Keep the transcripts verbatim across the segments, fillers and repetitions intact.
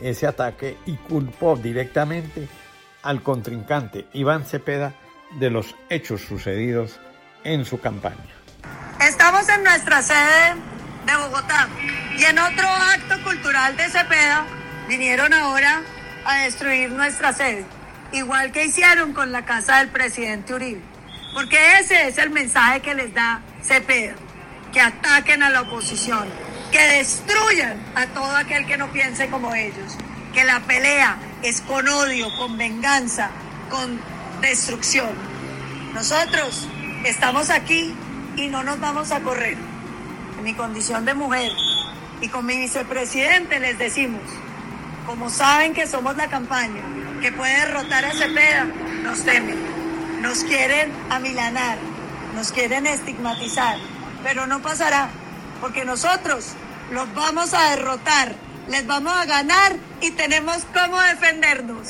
ese ataque y culpó directamente al contrincante Iván Cepeda de los hechos sucedidos en su campaña. Estamos en nuestra sede de Bogotá y en otro acto cultural de Cepeda vinieron ahora a destruir nuestra sede, igual que hicieron con la casa del presidente Uribe, porque ese es el mensaje que les da Cepeda, que ataquen a la oposición, que destruyan a todo aquel que no piense como ellos, que la pelea es con odio, con venganza, con destrucción. Nosotros estamos aquí y no nos vamos a correr. En mi condición de mujer y con mi vicepresidente les decimos, como saben que somos la campaña que puede derrotar a Cepeda, nos temen, nos quieren amilanar, nos quieren estigmatizar, pero no pasará, porque nosotros los vamos a derrotar, les vamos a ganar y tenemos cómo defendernos.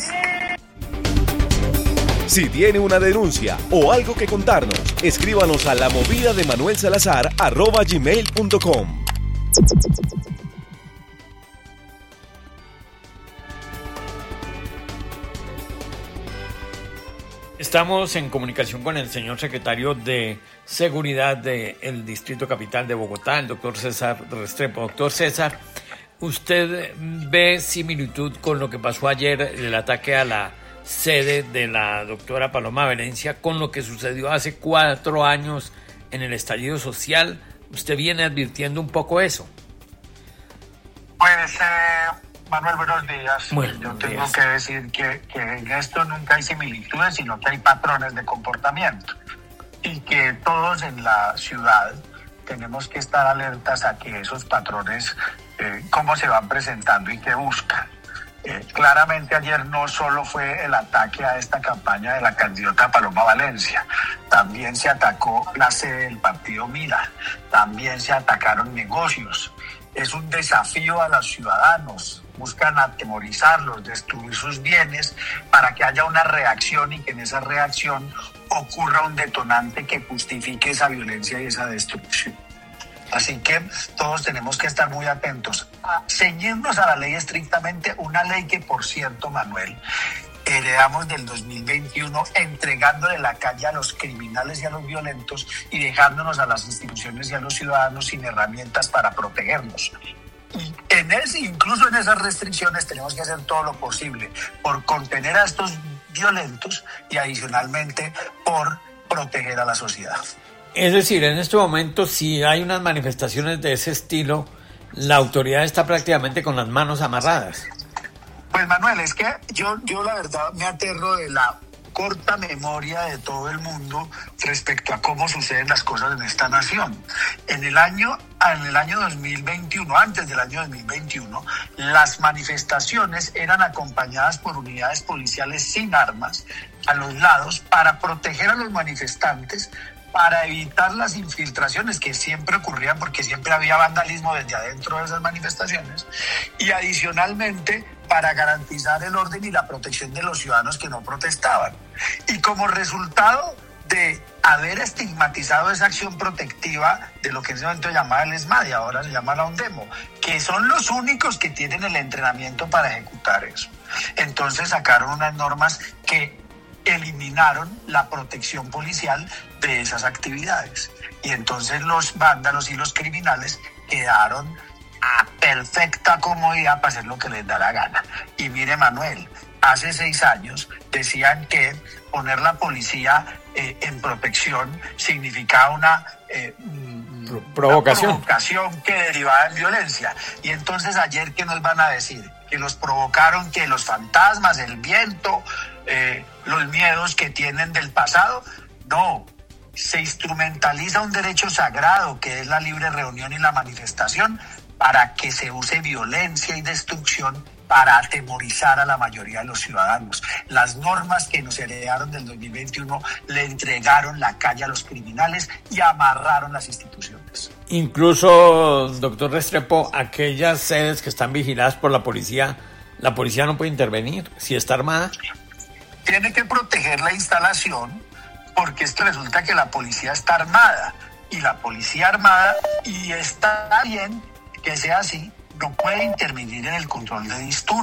Si tiene una denuncia o algo que contarnos, escríbanos a la movida de Manuel Salazar arroba gmail punto com. Estamos en comunicación con el señor secretario de Seguridad del Distrito Capital de Bogotá, el doctor César Restrepo. Doctor César, ¿usted ve similitud con lo que pasó ayer, el ataque a la sede de la doctora Paloma Valencia, con lo que sucedió hace cuatro años en el estallido social? ¿Usted viene advirtiendo un poco eso? Pues, eh, Manuel, buenos días. Buenos Yo tengo días. que decir que, que en esto nunca hay similitudes, sino que hay patrones de comportamiento. Y que todos en la ciudad tenemos que estar alertas a que esos patrones, eh, cómo se van presentando y qué buscan. Eh, claramente ayer no solo fue el ataque a esta campaña de la candidata Paloma Valencia, también se atacó la sede del partido Mira, también se atacaron negocios. Es un desafío a los ciudadanos, buscan atemorizarlos, destruir sus bienes para que haya una reacción y que en esa reacción ocurra un detonante que justifique esa violencia y esa destrucción. Así que todos tenemos que estar muy atentos a ceñirnos a la ley estrictamente, una ley que, por cierto, Manuel, heredamos del dos mil veintiuno, entregándole la calle a los criminales y a los violentos y dejándonos a las instituciones y a los ciudadanos sin herramientas para protegernos. Y en ese, incluso en esas restricciones tenemos que hacer todo lo posible por contener a estos violentos y adicionalmente por proteger a la sociedad. Es decir, en este momento, si hay unas manifestaciones de ese estilo, la autoridad está prácticamente con las manos amarradas. Pues, Manuel, es que yo, yo la verdad me aterro de la corta memoria de todo el mundo respecto a cómo suceden las cosas en esta nación. En el año, en el año dos mil veintiuno, antes del año dos mil veintiuno, las manifestaciones eran acompañadas por unidades policiales sin armas a los lados para proteger a los manifestantes, para evitar las infiltraciones que siempre ocurrían porque siempre había vandalismo desde adentro de esas manifestaciones, y adicionalmente para garantizar el orden y la protección de los ciudadanos que no protestaban. Y como resultado de haber estigmatizado esa acción protectiva de lo que en ese momento llamaba el ESMAD y ahora se llama la ONDEMO, que son los únicos que tienen el entrenamiento para ejecutar eso, entonces sacaron unas normas que eliminaron la protección policial de esas actividades. Y entonces los vándalos y los criminales quedaron a perfecta comodidad para hacer lo que les da la gana. Y mire, Manuel, hace seis años decían que poner la policía eh, en protección significaba una, eh, provocación. una provocación que derivaba en violencia. Y entonces ayer, ¿qué nos van a decir? Que los provocaron, que los fantasmas, el viento, eh, los miedos que tienen del pasado. No, se instrumentaliza un derecho sagrado que es la libre reunión y la manifestación para que se use violencia y destrucción para atemorizar a la mayoría de los ciudadanos. Las normas que nos heredaron del dos mil veintiuno le entregaron la calle a los criminales y amarraron las instituciones. Incluso, doctor Restrepo, aquellas sedes que están vigiladas por la policía, la policía no puede intervenir si está armada. Tiene que proteger la instalación, porque esto resulta que la policía está armada, y la policía armada, y está bien que sea así, no puede intervenir en el control de disturbios.